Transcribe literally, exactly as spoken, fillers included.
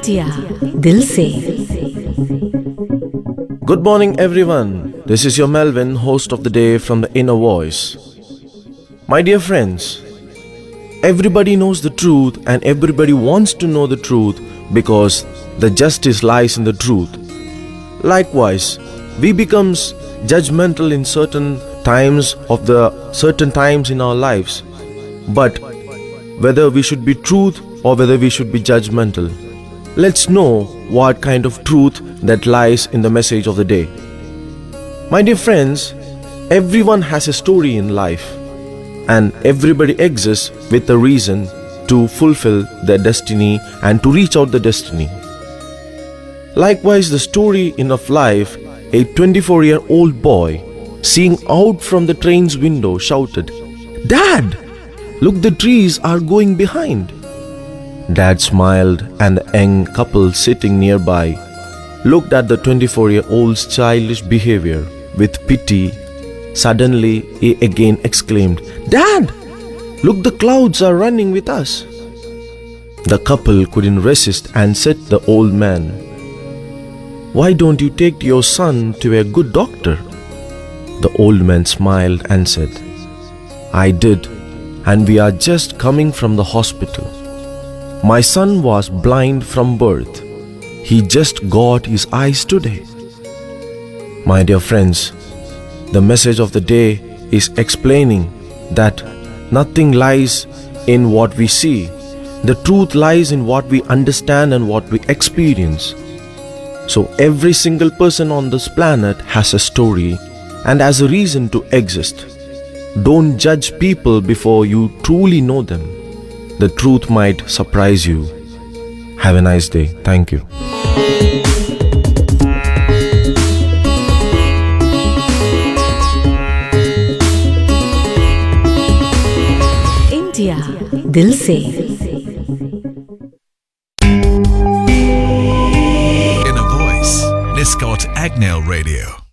India दिल से. Good morning, everyone. This is your Melvin, host of the day from the Inner Voice. My dear friends, everybody knows the truth and everybody wants to know the truth because the justice lies in the truth. Likewise, we becomes judgmental in certain times of the certain times in our lives. But whether we should be truth or whether we should be judgmental, let's know what kind of truth that lies in the message of the day. My dear friends, everyone has a story in life and everybody exists with a reason to fulfill their destiny and to reach out the destiny. Likewise, the story in of life, a twenty-four-year-old boy seeing out from the train's window shouted, "Dad, look, the trees are going behind." Dad smiled and the young couple sitting nearby looked at the twenty-four-year-old's childish behavior with pity. Suddenly, he again exclaimed, "Dad, look, the clouds are running with us." The couple couldn't resist and said to the old man, "Why don't you take your son to a good doctor?" The old man smiled and said, "I did, and we are just coming from the hospital. My son was blind from birth. He just got his eyes today." My dear friends, the message of the day is explaining that nothing lies in what we see. The truth lies in what we understand and what we experience. So every single person on this planet has a story and has a reason to exist. Don't judge people before you truly know them. The truth might surprise you. Have a nice day. Thank you. India दिल से. Inner Voice, Niscot Agnell Radio.